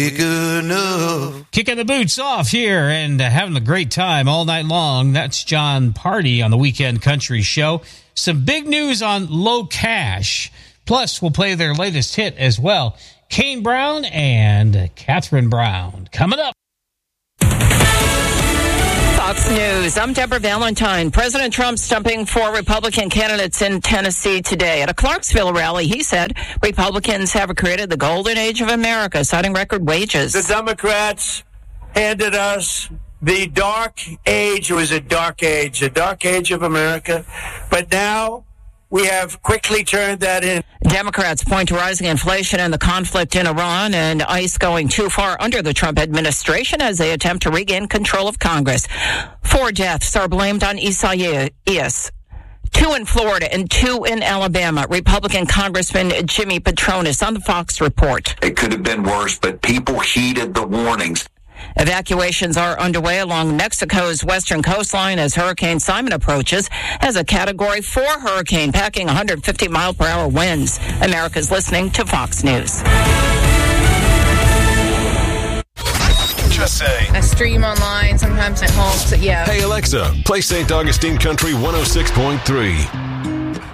Good enough. Kicking the boots off here and having a great time all night long. That's John Party on the Weekend Country Show. Some big news on Low Cash. Plus, we'll play their latest hit as well. Kane Brown and Catherine Brown. Coming up. Fox News. I'm Deborah Valentine. President Trump stumping for Republican candidates in Tennessee today. At a Clarksville rally, he said Republicans have created the golden age of America, citing record wages. The Democrats handed us the dark age. It was a dark age of America. But now we have quickly turned that in. Democrats point to rising inflation and the conflict in Iran and ICE going too far under the Trump administration as they attempt to regain control of Congress. 4 deaths are blamed on Isaias. 2 in Florida and 2 in Alabama. Republican Congressman Jimmy Patronis on the Fox Report. It could have been worse, but people heeded the warnings. Evacuations are underway along Mexico's western coastline as Hurricane Simon approaches as a Category 4 hurricane, packing 150-mile-per-hour winds. America's listening to Fox News. Just say. I stream online, sometimes at home, so yeah. Hey, Alexa, play St. Augustine Country 106.3.